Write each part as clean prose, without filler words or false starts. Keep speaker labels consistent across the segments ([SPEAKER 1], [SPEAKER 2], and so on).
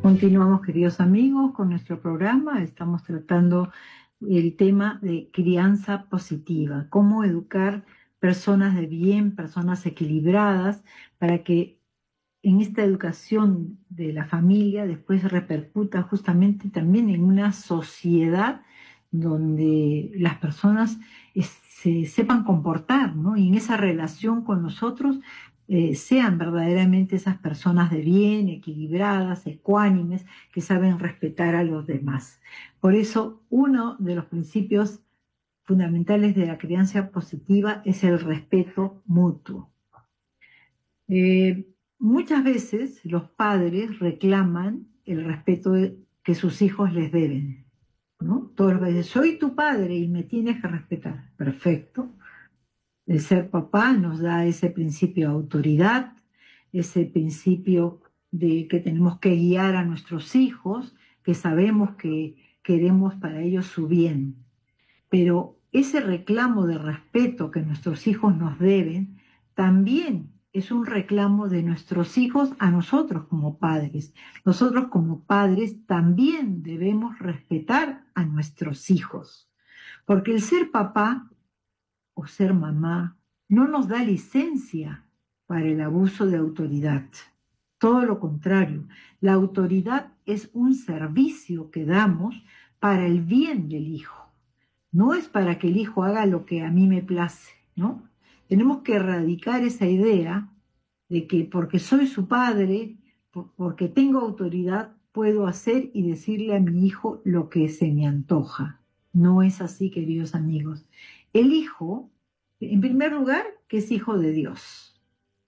[SPEAKER 1] Continuamos, queridos amigos, con nuestro programa. Estamos tratando el tema de crianza positiva, cómo educar personas de bien, personas equilibradas, para que en esta educación de la familia después repercuta justamente también en una sociedad donde las personas se sepan comportar, ¿no? Y en esa relación con nosotros sean verdaderamente esas personas de bien, equilibradas, ecuánimes, que saben respetar a los demás. Por eso, uno de los principios fundamentales de la crianza positiva es el respeto mutuo. Muchas veces los padres reclaman el respeto que sus hijos les deben, ¿no? Todas las veces, soy tu padre y me tienes que respetar. Perfecto. El ser papá nos da ese principio de autoridad, ese principio de que tenemos que guiar a nuestros hijos, que sabemos que queremos para ellos su bien. Pero ese reclamo de respeto que nuestros hijos nos deben también es un reclamo de nuestros hijos a nosotros como padres. Nosotros como padres también debemos respetar a nuestros hijos, porque el ser papá o ser mamá no nos da licencia para el abuso de autoridad. Todo lo contrario, la autoridad es un servicio que damos para el bien del hijo. No es para que el hijo haga lo que a mí me place, ¿no? Tenemos que erradicar esa idea de que porque soy su padre, porque tengo autoridad, puedo hacer y decirle a mi hijo lo que se me antoja. No es así, queridos amigos. El hijo, en primer lugar, que es hijo de Dios.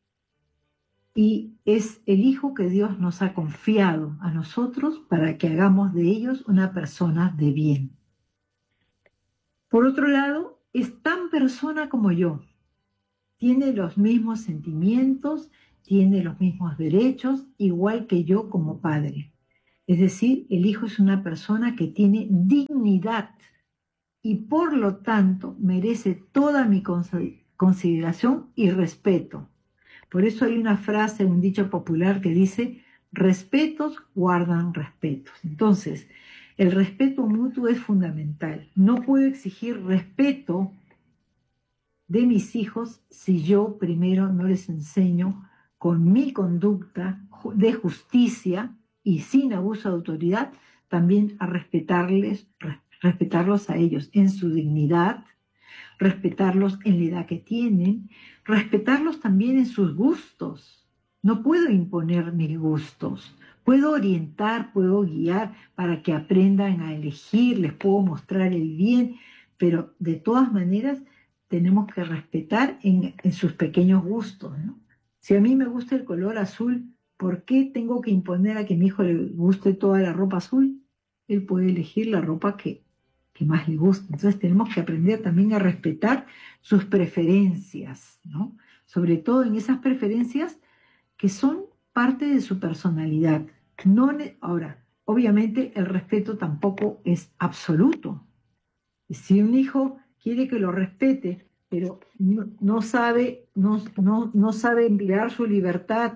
[SPEAKER 1] Y es el hijo que Dios nos ha confiado a nosotros para que hagamos de ellos una persona de bien. Por otro lado, es tan persona como yo. Tiene los mismos sentimientos, tiene los mismos derechos, igual que yo como padre. Es decir, el hijo es una persona que tiene dignidad y por lo tanto merece toda mi consideración y respeto. Por eso hay una frase, un dicho popular que dice, respetos guardan respetos. Entonces, el respeto mutuo es fundamental. No puedo exigir respeto de mis hijos si yo primero no les enseño con mi conducta de justicia y sin abuso de autoridad, también a respetarlos a ellos en su dignidad, respetarlos en la edad que tienen, respetarlos también en sus gustos. No puedo imponer mis gustos. Puedo orientar, puedo guiar para que aprendan a elegir, les puedo mostrar el bien, pero de todas maneras tenemos que respetar en sus pequeños gustos, ¿no? Si a mí me gusta el color azul, ¿por qué tengo que imponer a que a mi hijo le guste toda la ropa azul? Él puede elegir la ropa que más le gusta. Entonces tenemos que aprender también a respetar sus preferencias, ¿no? Sobre todo en esas preferencias que son parte de su personalidad. Ahora, obviamente el respeto tampoco es absoluto. Si un hijo quiere que lo respete, pero no sabe emplear su libertad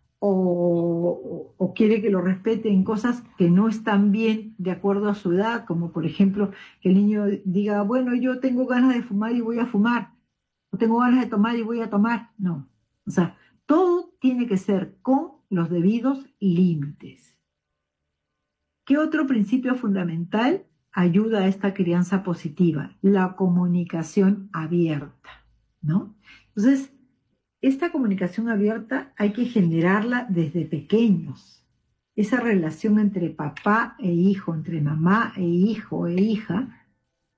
[SPEAKER 1] o quiere que lo respete en cosas que no están bien de acuerdo a su edad, como por ejemplo que el niño diga, bueno, yo tengo ganas de fumar y voy a fumar, o tengo ganas de tomar y voy a tomar. No, o sea, todo tiene que ser con los debidos límites. ¿Qué otro principio fundamental ayuda a esta crianza positiva? La comunicación abierta, ¿no? Entonces, esta comunicación abierta hay que generarla desde pequeños. Esa relación entre papá e hijo, entre mamá e hijo e hija,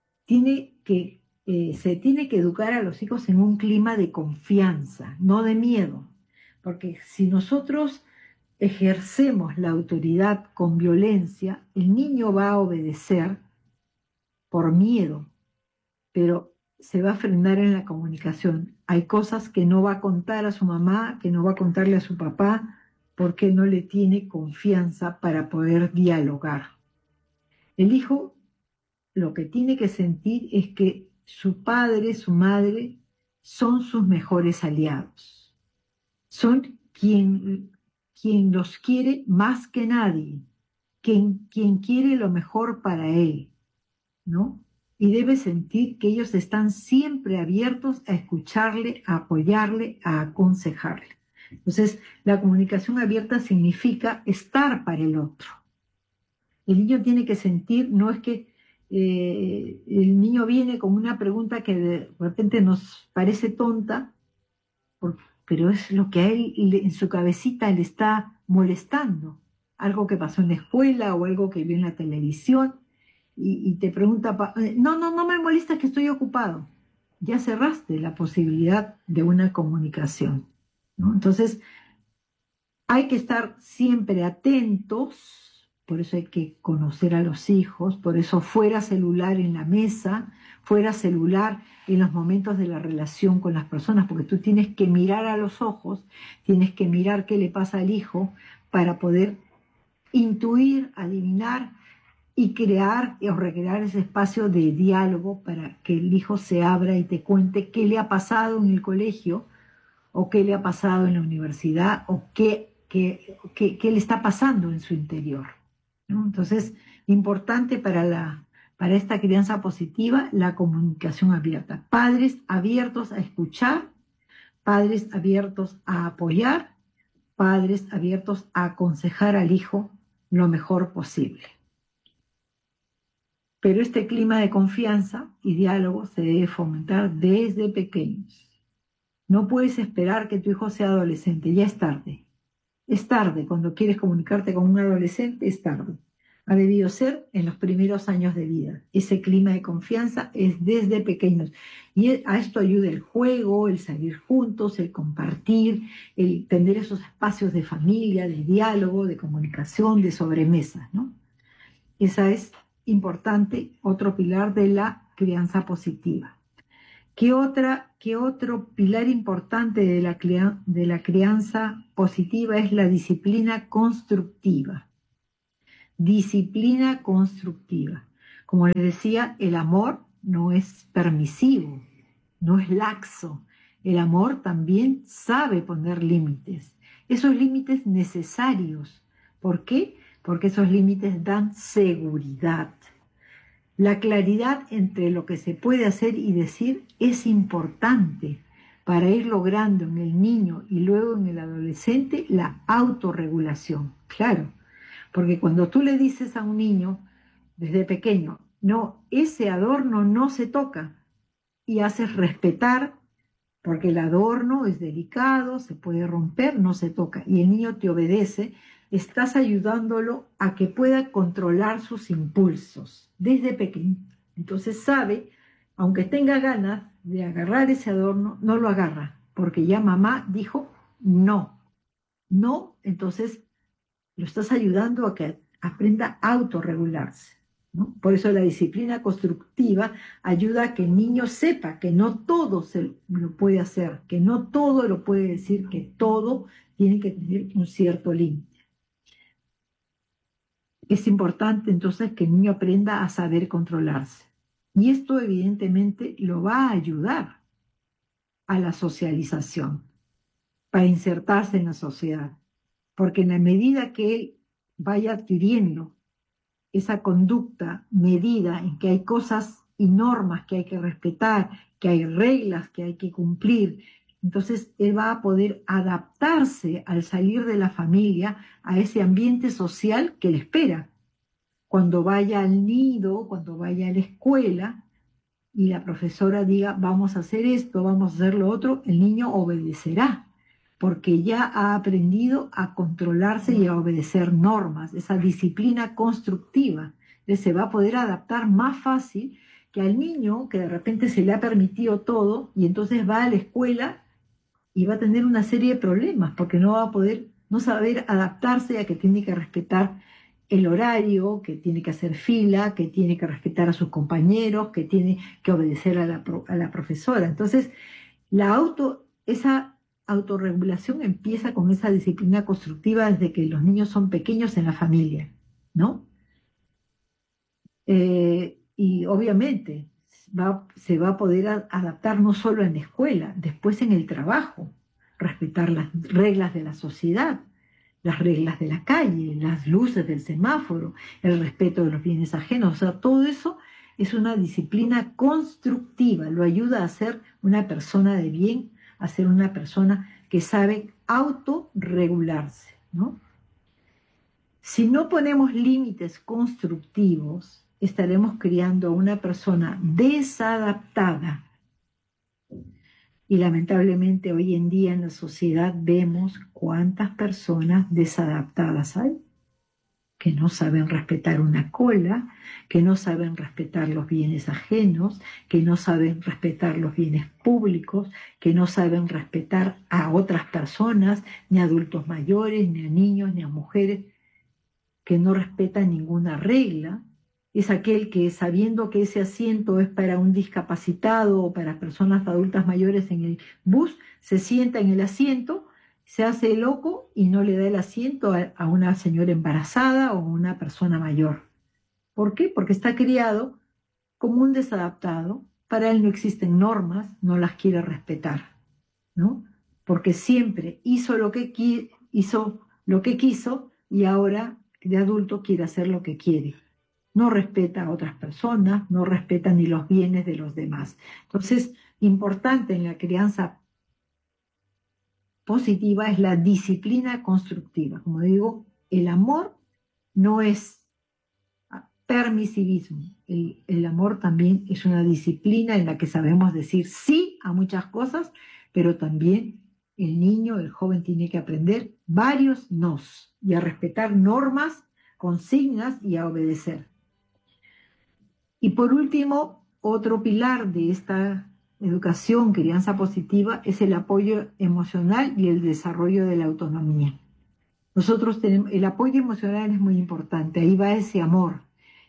[SPEAKER 1] se tiene que educar a los hijos en un clima de confianza, no de miedo. Porque si nosotros ejercemos la autoridad con violencia, el niño va a obedecer por miedo, pero se va a frenar en la comunicación. Hay cosas que no va a contar a su mamá, que no va a contarle a su papá, porque no le tiene confianza para poder dialogar. El hijo lo que tiene que sentir es que su padre, su madre, son sus mejores aliados. Son quien los quiere más que nadie. quien quiere lo mejor para él, ¿no? Y debe sentir que ellos están siempre abiertos a escucharle, a apoyarle, a aconsejarle. Entonces, la comunicación abierta significa estar para el otro. El niño tiene que sentir, no es que el niño viene con una pregunta que de repente nos parece tonta, pero es lo que a él en su cabecita le está molestando. Algo que pasó en la escuela o algo que vio en la televisión y te pregunta, no me molesta que estoy ocupado. Ya cerraste la posibilidad de una comunicación, ¿no? Entonces, hay que estar siempre atentos, por eso hay que conocer a los hijos, por eso fuera celular en la mesa, fuera celular en los momentos de la relación con las personas, porque tú tienes que mirar a los ojos, tienes que mirar qué le pasa al hijo para poder intuir, adivinar y crear o recrear ese espacio de diálogo para que el hijo se abra y te cuente qué le ha pasado en el colegio o qué le ha pasado en la universidad o qué le está pasando en su interior, ¿no? Entonces, importante para esta crianza positiva, la comunicación abierta. Padres abiertos a escuchar, padres abiertos a apoyar, padres abiertos a aconsejar al hijo lo mejor posible. Pero este clima de confianza y diálogo se debe fomentar desde pequeños. No puedes esperar que tu hijo sea adolescente, ya es tarde. Es tarde, cuando quieres comunicarte con un adolescente, es tarde. Ha debido ser en los primeros años de vida. Ese clima de confianza es desde pequeños. Y a esto ayuda el juego, el salir juntos, el compartir, el tener esos espacios de familia, de diálogo, de comunicación, de sobremesa, ¿no? Esa es importante, otro pilar de la crianza positiva. ¿Qué otro pilar importante de la crianza positiva es la disciplina constructiva? Disciplina constructiva. Como les decía, el amor no es permisivo, no es laxo. El amor también sabe poner límites. Esos límites necesarios. ¿Por qué? Porque esos límites dan seguridad. La claridad entre lo que se puede hacer y decir es importante para ir logrando en el niño y luego en el adolescente la autorregulación. Claro, porque cuando tú le dices a un niño desde pequeño, no, ese adorno no se toca, y haces respetar, porque el adorno es delicado, se puede romper, no se toca, y el niño te obedece, estás ayudándolo a que pueda controlar sus impulsos desde pequeño. Entonces sabe, aunque tenga ganas de agarrar ese adorno, no lo agarra, porque ya mamá dijo no. No, entonces lo estás ayudando a que aprenda a autorregularse, ¿no? Por eso la disciplina constructiva ayuda a que el niño sepa que no todo se lo puede hacer, que no todo lo puede decir, que todo tiene que tener un cierto límite. Es importante entonces que el niño aprenda a saber controlarse. Y esto evidentemente lo va a ayudar a la socialización, para insertarse en la sociedad. Porque en la medida que él vaya adquiriendo esa conducta medida en que hay cosas y normas que hay que respetar, que hay reglas que hay que cumplir, entonces él va a poder adaptarse al salir de la familia a ese ambiente social que le espera. Cuando vaya al nido, cuando vaya a la escuela y la profesora diga vamos a hacer esto, vamos a hacer lo otro, el niño obedecerá, porque ya ha aprendido a controlarse y a obedecer normas, esa disciplina constructiva. Entonces se va a poder adaptar más fácil que al niño que de repente se le ha permitido todo y entonces va a la escuela y va a tener una serie de problemas porque no va a poder, no saber adaptarse a que tiene que respetar el horario, que tiene que hacer fila, que tiene que respetar a sus compañeros, que tiene que obedecer a la profesora. Entonces, esa autorregulación empieza con esa disciplina constructiva desde que los niños son pequeños en la familia, ¿no? Y obviamente se va a poder adaptar no solo en la escuela, después en el trabajo, respetar las reglas de la sociedad, las reglas de la calle, las luces del semáforo, el respeto de los bienes ajenos. O sea, todo eso es una disciplina constructiva, lo ayuda a ser una persona de bien, a ser una persona que sabe autorregularse, ¿no? Si no ponemos límites constructivos, estaremos criando a una persona desadaptada. Y lamentablemente hoy en día en la sociedad vemos cuántas personas desadaptadas hay, que no saben respetar una cola, que no saben respetar los bienes ajenos, que no saben respetar los bienes públicos, que no saben respetar a otras personas, ni a adultos mayores, ni a niños, ni a mujeres, que no respeta ninguna regla. Es aquel que, sabiendo que ese asiento es para un discapacitado o para personas adultas mayores en el bus, se sienta en el asiento, se hace loco y no le da el asiento a una señora embarazada o a una persona mayor. ¿Por qué? Porque está criado como un desadaptado. Para él no existen normas, no las quiere respetar, ¿no? Porque siempre hizo lo que quiso y ahora de adulto quiere hacer lo que quiere. No respeta a otras personas, no respeta ni los bienes de los demás. Entonces, importante en la crianza positiva es la disciplina constructiva. Como digo, el amor no es permisivismo. El amor también es una disciplina en la que sabemos decir sí a muchas cosas, pero también el niño, el joven tiene que aprender varios nos y a respetar normas, consignas y a obedecer. Y por último, otro pilar de esta educación, crianza positiva, es el apoyo emocional y el desarrollo de la autonomía. Nosotros tenemos, el apoyo emocional es muy importante, ahí va ese amor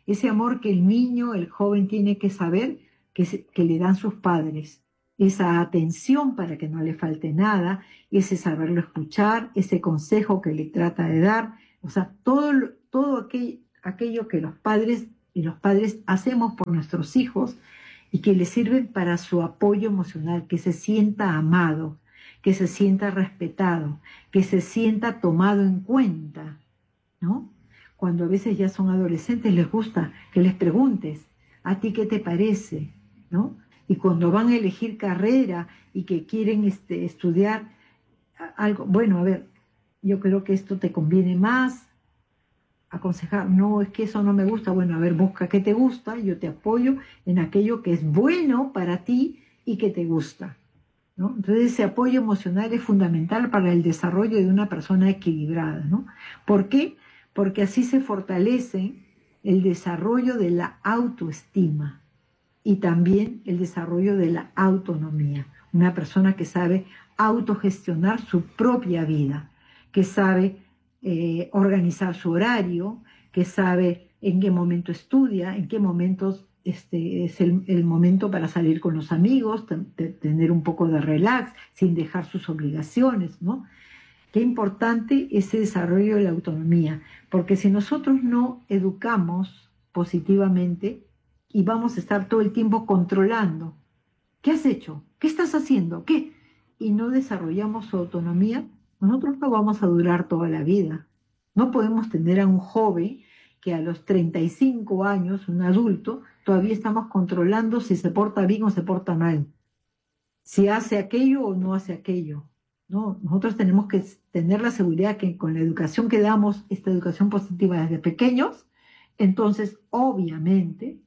[SPEAKER 1] que el niño, el joven tiene que saber que le dan sus padres, esa atención para que no le falte nada, ese saberlo escuchar, ese consejo que le trata de dar, o sea, todo aquello que los padres y los padres hacemos por nuestros hijos y que les sirven para su apoyo emocional, que se sienta amado, que se sienta respetado, que se sienta tomado en cuenta, ¿no? Cuando a veces ya son adolescentes les gusta que les preguntes, ¿a ti qué te parece? ¿No? Y cuando van a elegir carrera y que quieren estudiar algo, bueno, a ver, yo creo que esto te conviene más, aconsejar, no, es que eso no me gusta, bueno, a ver, busca qué te gusta, yo te apoyo en aquello que es bueno para ti y que te gusta, ¿no? Entonces ese apoyo emocional es fundamental para el desarrollo de una persona equilibrada, ¿no? ¿Por qué? Porque así se fortalece el desarrollo de la autoestima y también el desarrollo de la autonomía. Una persona que sabe autogestionar su propia vida, que sabe organizar su horario, que sabe en qué momento estudia, en qué momentos es el momento para salir con los amigos, tener un poco de relax, sin dejar sus obligaciones, ¿no? Qué importante ese desarrollo de la autonomía, porque si nosotros no educamos positivamente y vamos a estar todo el tiempo controlando, ¿qué has hecho? ¿Qué estás haciendo? ¿Qué? Y no desarrollamos su autonomía, nosotros no vamos a durar toda la vida. No podemos tener a un joven que a los 35 años, un adulto, todavía estamos controlando si se porta bien o se porta mal, si hace aquello o no hace aquello. ¿No? Nosotros tenemos que tener la seguridad que con la educación que damos, esta educación positiva desde pequeños, entonces obviamente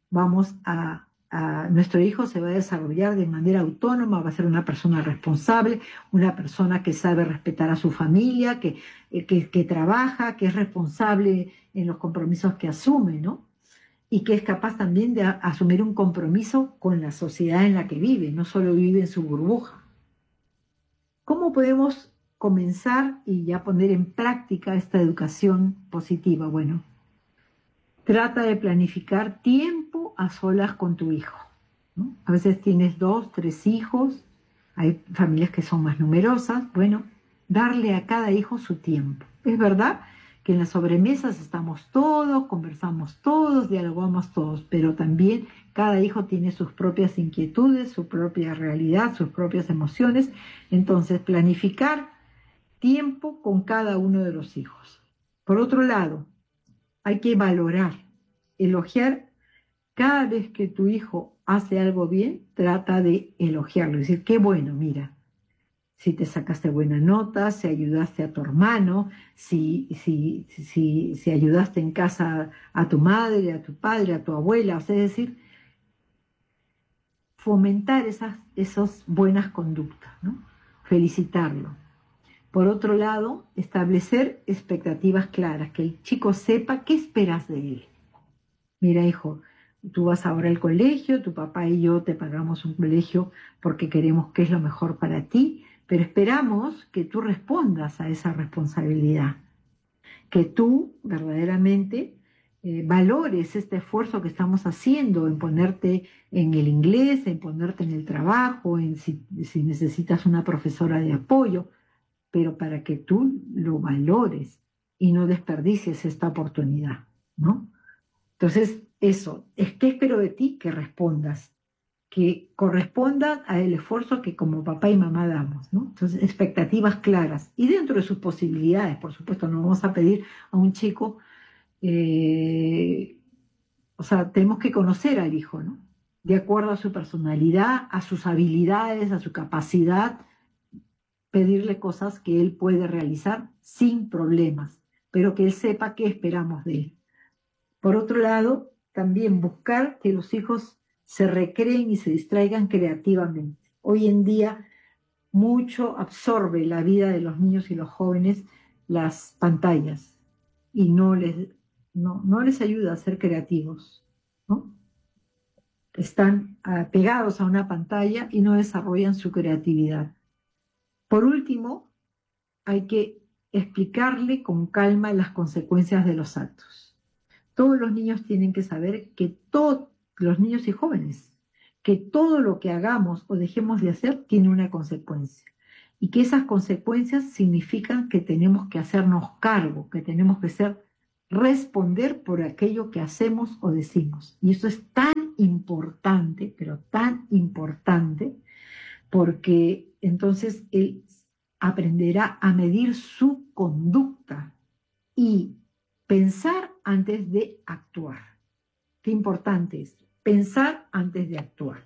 [SPEAKER 1] nuestro hijo se va a desarrollar de manera autónoma, va a ser una persona responsable, una persona que sabe respetar a su familia, que trabaja, que es responsable en los compromisos que asume, ¿no? Y que es capaz también de asumir un compromiso con la sociedad en la que vive, no solo vive en su burbuja. ¿Cómo podemos comenzar y ya poner en práctica esta educación positiva? Bueno, trata de planificar tiempo a solas con tu hijo, ¿no? A veces tienes 2, 3 hijos, hay familias que son más numerosas. Bueno, darle a cada hijo su tiempo. Es verdad que en las sobremesas estamos todos, conversamos todos, dialogamos todos, pero también cada hijo tiene sus propias inquietudes, su propia realidad, sus propias emociones. Entonces, planificar tiempo con cada uno de los hijos. Por otro lado, hay que valorar, elogiar. Cada vez que tu hijo hace algo bien, trata de elogiarlo, decir, qué bueno, mira, si te sacaste buena nota, si ayudaste a tu hermano, si ayudaste en casa a tu madre, a tu padre, a tu abuela, o sea, es decir, fomentar esas buenas conductas, ¿no? Felicitarlo. Por otro lado, establecer expectativas claras, que el chico sepa qué esperas de él. Mira, hijo, tú vas ahora al colegio, tu papá y yo te pagamos un colegio porque queremos que es lo mejor para ti, pero esperamos que tú respondas a esa responsabilidad, que tú verdaderamente valores este esfuerzo que estamos haciendo en ponerte en el inglés, en ponerte en el trabajo, en si necesitas una profesora de apoyo, pero para que tú lo valores y no desperdicies esta oportunidad, ¿no? Entonces, eso, es que espero de ti que respondas, que correspondan al esfuerzo que como papá y mamá damos, ¿no? Entonces, expectativas claras y dentro de sus posibilidades, por supuesto, no vamos a pedir a un chico, eh, o sea, tenemos que conocer al hijo, ¿no? De acuerdo a su personalidad, a sus habilidades, a su capacidad, pedirle cosas que él puede realizar sin problemas, pero que él sepa qué esperamos de él. Por otro lado, también buscar que los hijos se recreen y se distraigan creativamente. Hoy en día mucho absorbe la vida de los niños y los jóvenes las pantallas y no les ayuda a ser creativos, ¿no? Están pegados a una pantalla y no desarrollan su creatividad. Por último, hay que explicarle con calma las consecuencias de los actos. Todos los niños tienen que saber que todos los niños y jóvenes, que todo lo que hagamos o dejemos de hacer tiene una consecuencia y que esas consecuencias significan que tenemos que hacernos cargo, que tenemos que responder por aquello que hacemos o decimos. Y eso es tan importante, pero tan importante, porque entonces él aprenderá a medir su conducta y pensar antes de actuar. Qué importante es pensar antes de actuar.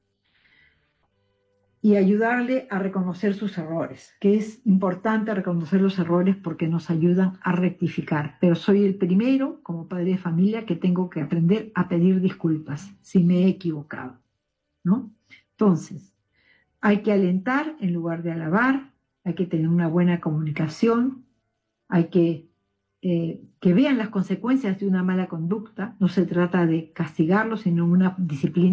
[SPEAKER 1] Y ayudarle a reconocer sus errores, que es importante reconocer los errores porque nos ayudan a rectificar. Pero soy el primero, como padre de familia, que tengo que aprender a pedir disculpas si me he equivocado, ¿no? Entonces, hay que alentar en lugar de alabar, hay que tener una buena comunicación, hay que vean las consecuencias de una mala conducta. No se trata de castigarlos, sino una disciplina